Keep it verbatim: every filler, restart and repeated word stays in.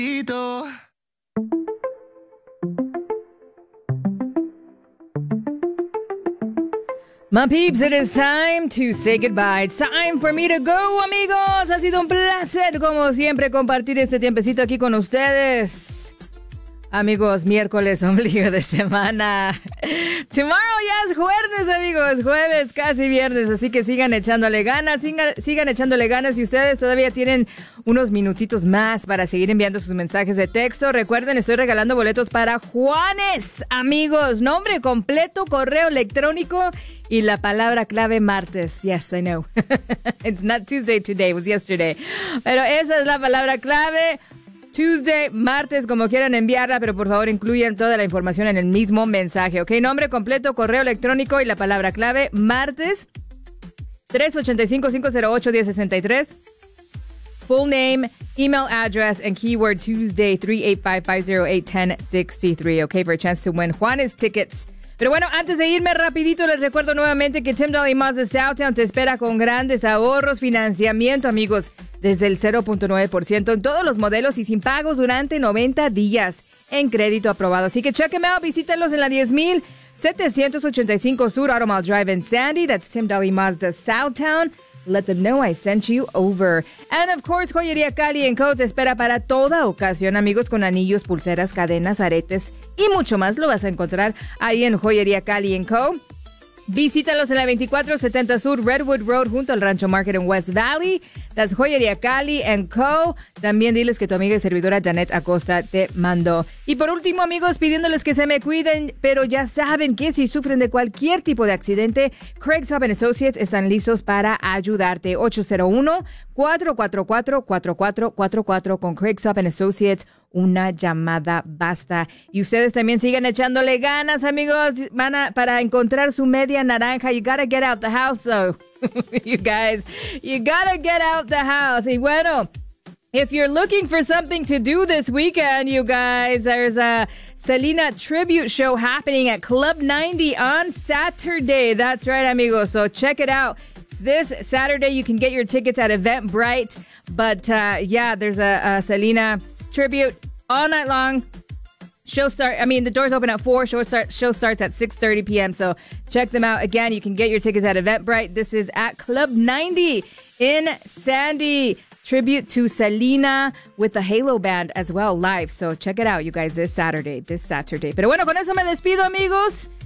My peeps, it is time to say goodbye. It's time for me to go, amigos. Ha sido un placer, como siempre, compartir este tiempecito aquí con ustedes. Amigos, miércoles, ombligo de semana. Tomorrow ya es jueves, amigos. Jueves, casi viernes. Así que sigan echándole ganas. Sigan, sigan echándole ganas. Y ustedes todavía tienen unos minutitos más para seguir enviando sus mensajes de texto. Recuerden, estoy regalando boletos para Juanes, amigos. Nombre completo, correo electrónico y la palabra clave martes. Yes, I know. It's not Tuesday today. It was yesterday. Pero esa es la palabra clave. Tuesday, martes, como quieran enviarla, pero por favor incluyan toda la información en el mismo mensaje, ¿ok? Nombre completo, correo electrónico y la palabra clave, martes, tres ocho cinco, cinco cero ocho, uno cero seis tres. Full name, email address, and keyword Tuesday, three eight five, five zero eight, one zero six three, ¿ok? For a chance to win Juanes tickets. Pero bueno, antes de irme rapidito, les recuerdo nuevamente que Tim Daly Mazda Southtown te espera con grandes ahorros, financiamiento, amigos, desde el cero punto nueve por ciento en todos los modelos y sin pagos durante noventa días en crédito aprobado. Así que check them out, visítenlos en la diez mil setecientos ochenta y cinco Sur Automall Drive en Sandy. That's Tim Daly Mazda Southtown. Let them know I sent you over. And of course, Joyería Cali and Co. te espera para toda ocasión, amigos, con anillos, pulseras, cadenas, aretes y mucho más. Lo vas a encontrar ahí en Joyería Cali and Co. Visítalos en la veinticuatro setenta Sur Redwood Road junto al Rancho Market en West Valley. That's Joyería Cali and Co. También diles que tu amiga y servidora Janet Acosta te mandó. Y por último, amigos, pidiéndoles que se me cuiden, pero ya saben que si sufren de cualquier tipo de accidente, Craig Swab and Associates están listos para ayudarte. ocho cero uno, cuatro cuatro cuatro, cuatro cuatro cuatro cuatro con Craig Swab and Associates. Una llamada basta. Y ustedes también sigan echándole ganas, amigos, van a, para encontrar su media naranja. You gotta get out the house, though. You guys, you gotta get out the house. Y bueno, if you're looking for something to do this weekend, you guys, there's a Selena tribute show happening at Club ninety on Saturday. That's right, amigos. So check it out. This Saturday, you can get your tickets at Eventbrite. But uh, yeah, there's a, a Selena tribute all night long. Show start, I mean, the doors open at four. Show, start, show starts at six thirty p.m. So check them out. Again, you can get your tickets at Eventbrite. This is at Club ninety in Sandy. Tribute to Selena with the Halo Band as well, live. So check it out, you guys, this Saturday. This Saturday. Pero bueno, con eso me despido, amigos.